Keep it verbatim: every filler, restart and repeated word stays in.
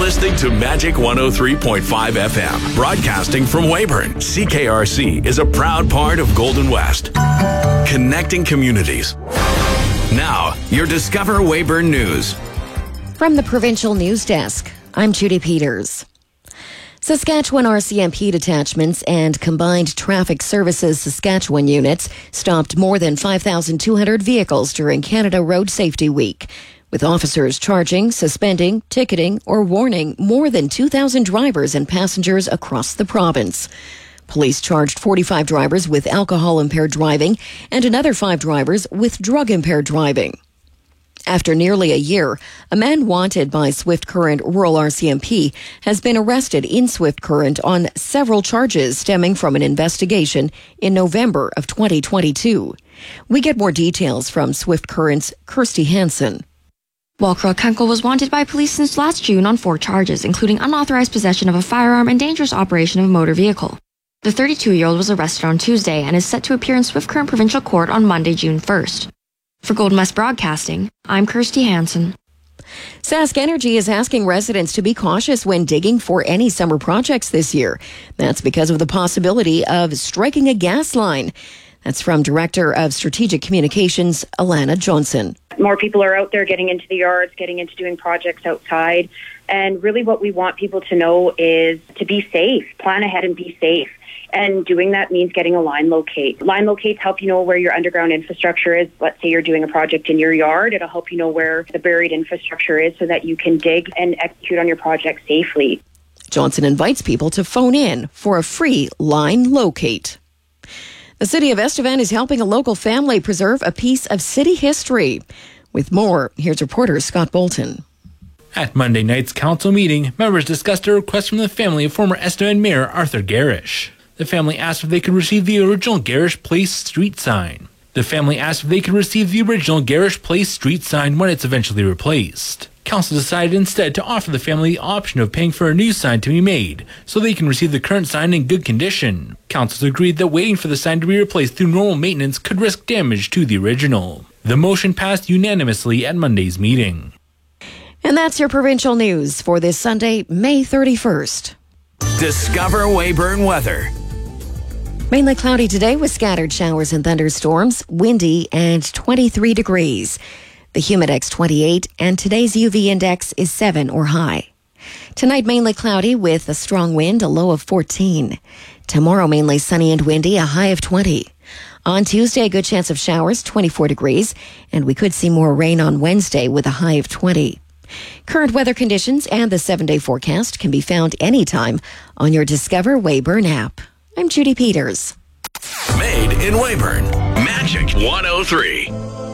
listening to Magic one oh three point five F M, broadcasting from Weyburn. C K R C is a proud part of Golden West, connecting communities. Now, your Discover Weyburn News. From the Provincial News Desk, I'm Judy Peters. Saskatchewan R C M P detachments and Combined Traffic Services Saskatchewan units stopped more than five thousand two hundred vehicles during Canada Road Safety Week, with officers charging, suspending, ticketing, or warning more than two thousand drivers and passengers across the province. Police charged forty-five drivers with alcohol-impaired driving and another five drivers with drug-impaired driving. After nearly a year, a man wanted by Swift Current Rural R C M P has been arrested in Swift Current on several charges stemming from an investigation in November of twenty twenty-two. We get more details from Swift Current's Kirsty Hansen. Walker Kunkel was wanted by police since last June on four charges, including unauthorized possession of a firearm and dangerous operation of a motor vehicle. The thirty-two-year-old was arrested on Tuesday and is set to appear in Swift Current Provincial Court on Monday, June first. For Golden West Broadcasting, I'm Kirsty Hansen. Sask Energy is asking residents to be cautious when digging for any summer projects this year. That's because of the possibility of striking a gas line. That's from Director of Strategic Communications, Alana Johnson. More people are out there getting into the yards, getting into doing projects outside. And really what we want people to know is to be safe, plan ahead and be safe. And doing that means getting a line locate. Line locates help you know where your underground infrastructure is. Let's say you're doing a project in your yard. It'll help you know where the buried infrastructure is so that you can dig and execute on your project safely. Johnson invites people to phone in for a free line locate. The city of Estevan is helping a local family preserve a piece of city history. With more, here's reporter Scott Bolton. At Monday night's council meeting, members discussed a request from the family of former Estevan Mayor Arthur Garish. The family asked if they could receive the original Garish Place street sign. The family asked if they could receive the original Garish Place street sign when it's eventually replaced. Council decided instead to offer the family the option of paying for a new sign to be made, so they can receive the current sign in good condition. Council agreed that waiting for the sign to be replaced through normal maintenance could risk damage to the original. The motion passed unanimously at Monday's meeting. And that's your provincial news for this Sunday, May thirty-first. Discover Weyburn weather. Mainly cloudy today with scattered showers and thunderstorms, windy and twenty-three degrees. The Humidex twenty-eight, and today's U V index is seven or high. Tonight mainly cloudy with a strong wind, a low of fourteen. Tomorrow mainly sunny and windy, a high of twenty. On Tuesday, a good chance of showers, twenty-four degrees, and we could see more rain on Wednesday with a high of twenty. Current weather conditions and the seven-day forecast can be found anytime on your Discover Weyburn app. I'm Judy Peters. Made in Weyburn. Magic one oh three.